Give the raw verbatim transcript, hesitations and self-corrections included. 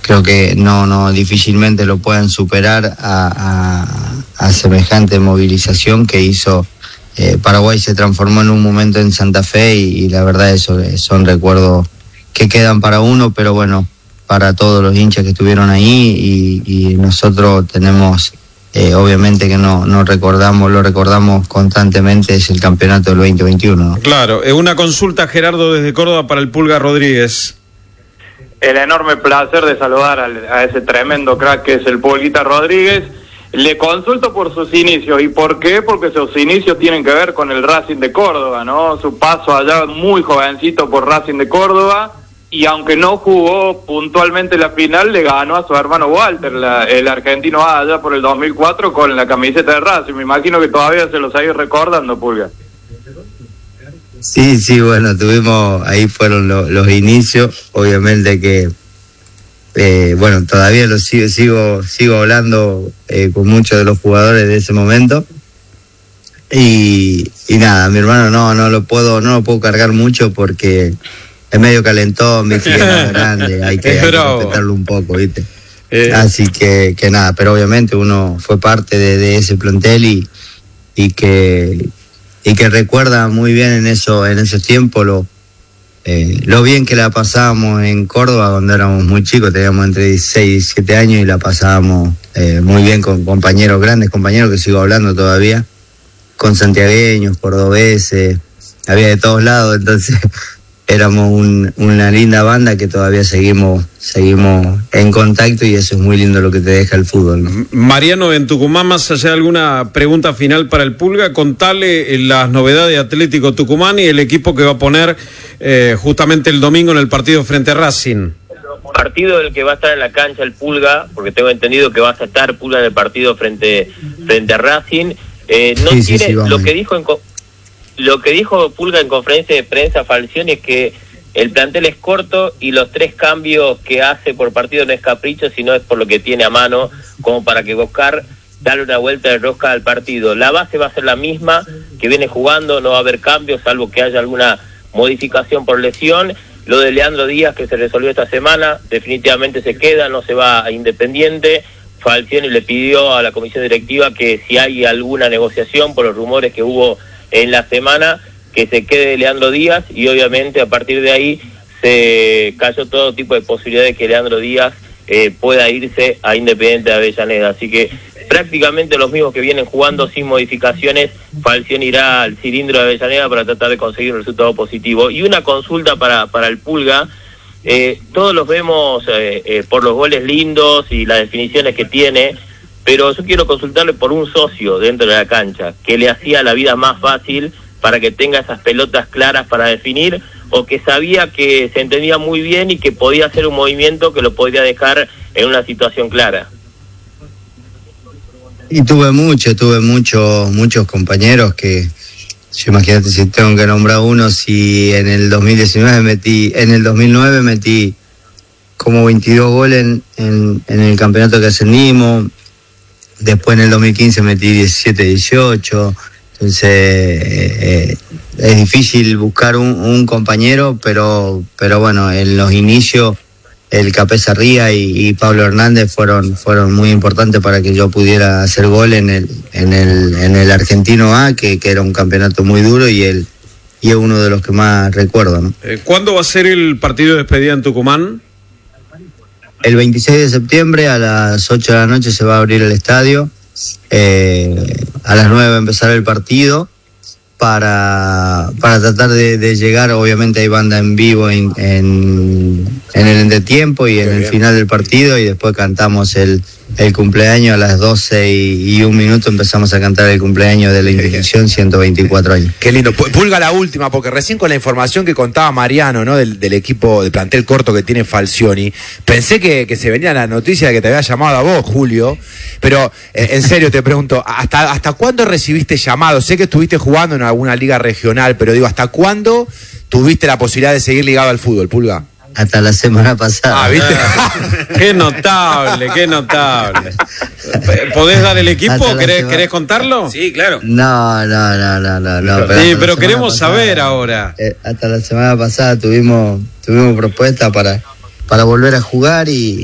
creo que no, no difícilmente lo pueden superar a, a, a semejante movilización que hizo. Eh, Paraguay se transformó en un momento en Santa Fe y, y la verdad eso son recuerdos que quedan para uno, pero bueno, para todos los hinchas que estuvieron ahí y, y nosotros tenemos, eh, obviamente que no, no recordamos, lo recordamos constantemente, es el campeonato del veinte veintiuno, ¿no? Claro, eh, una consulta, Gerardo, desde Córdoba para el Pulga Rodríguez. El enorme placer de saludar al, a ese tremendo crack que es el Pulguita Rodríguez. Le consulto por sus inicios. ¿Y por qué? Porque sus inicios tienen que ver con el Racing de Córdoba, ¿no? Su paso allá muy jovencito por Racing de Córdoba, y aunque no jugó puntualmente la final, le ganó a su hermano Walter, la, el argentino A, allá por el dos mil cuatro con la camiseta de Racing. Me imagino que todavía se lo sigue recordando, Pulga. Sí, sí, bueno, tuvimos, ahí fueron lo, los inicios, obviamente que Eh, bueno, todavía lo sigo, sigo, sigo hablando eh, con muchos de los jugadores de ese momento y, y nada, mi hermano no, no lo puedo, no lo puedo cargar mucho porque es medio calentón, mi chica es grande, hay que, hay que respetarlo un poco, ¿viste? Eh. Así que, que nada, pero obviamente uno fue parte de, de ese plantel y, y que, y que recuerda muy bien en eso, en esos tiempos lo Eh, lo bien que la pasábamos en Córdoba cuando éramos muy chicos, teníamos entre dieciséis y diecisiete años y la pasábamos eh, muy bien con compañeros, grandes compañeros que sigo hablando todavía, con santiagueños, cordobeses, había de todos lados, entonces éramos un, una linda banda que todavía seguimos seguimos en contacto y eso es muy lindo lo que te deja el fútbol, ¿no? Mariano, en Tucumán, más allá de alguna pregunta final para el Pulga, contale las novedades de Atlético Tucumán y el equipo que va a poner eh, justamente el domingo en el partido frente a Racing. Partido del que va a estar en la cancha el Pulga, porque tengo entendido que vas a estar Pulga en el partido frente frente a Racing. Eh, no sí, tiene sí, sí, lo que dijo en lo que dijo Pulga en conferencia de prensa, Falcioni, es que el plantel es corto y los tres cambios que hace por partido no es capricho, sino es por lo que tiene a mano, como para que buscar darle una vuelta de rosca al partido. La base va a ser la misma que viene jugando, no va a haber cambios, salvo que haya alguna modificación por lesión. Lo de Leandro Díaz, que se resolvió esta semana, definitivamente se queda, no se va a Independiente. Falcioni le pidió a la comisión directiva que si hay alguna negociación por los rumores que hubo en la semana, que se quede Leandro Díaz, y obviamente a partir de ahí se cayó todo tipo de posibilidades de que Leandro Díaz eh, pueda irse a Independiente de Avellaneda. Así que prácticamente los mismos que vienen jugando sin modificaciones. Falcioni irá al cilindro de Avellaneda para tratar de conseguir un resultado positivo. Y una consulta para, para el Pulga. Eh, todos los vemos eh, eh, por los goles lindos y las definiciones que tiene, pero yo quiero consultarle por un socio dentro de la cancha que le hacía la vida más fácil para que tenga esas pelotas claras para definir, o que sabía que se entendía muy bien y que podía hacer un movimiento que lo podría dejar en una situación clara. Y tuve mucho, tuve muchos muchos compañeros que, yo imagínate si tengo que nombrar uno, si en el dos mil diecinueve metí, en el dos mil nueve metí como veintidós goles en, en, en el campeonato que ascendimos, después en el dos mil quince metí diecisiete, dieciocho, entonces eh, eh, es difícil buscar un, un compañero, pero pero bueno, en los inicios el Capesa Ría y, y Pablo Hernández fueron fueron muy importantes para que yo pudiera hacer gol en el en el en el Argentino A, que, que era un campeonato muy duro y el y es uno de los que más recuerdo, ¿no? Eh, ¿Cuándo va a ser el partido de despedida en Tucumán? El veintiséis de septiembre a las ocho de la noche se va a abrir el estadio, eh, a las nueve va a empezar el partido para para tratar de, de llegar. Obviamente hay banda en vivo en, en, en el entretiempo y en el final del partido, y después cantamos el, el cumpleaños a las doce y, y un minuto empezamos a cantar el cumpleaños de la institución, ciento veinticuatro años. Qué lindo. Pulga, la última, porque recién con la información que contaba Mariano, ¿no? Del, del equipo de plantel corto que tiene Falcioni, pensé que, que se venía la noticia de que te había llamado a vos, Julio, pero eh, en serio te pregunto, ¿hasta, ¿hasta cuándo recibiste llamados? Sé que estuviste jugando en alguna liga regional, pero digo, ¿hasta cuándo tuviste la posibilidad de seguir ligado al fútbol, Pulga? Hasta la semana pasada. Ah, ¿viste? Qué notable, qué notable. ¿Podés dar el equipo? ¿Querés, semana... ¿Querés contarlo? Sí, claro. No, no, no, no, no. no pero sí, pero queremos pasada, saber ahora. Eh, hasta la semana pasada tuvimos tuvimos propuesta para, para volver a jugar y,